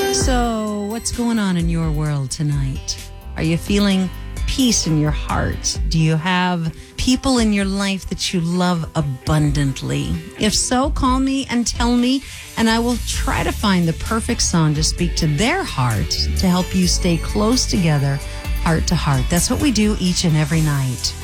So, what's going on in your world tonight? Are you feeling peace in your heart? Do you have people in your life that you love abundantly? If so, call me and tell me, and I will try to find the perfect song to speak to their heart to help you stay close together, heart to heart. That's what we do each and every night.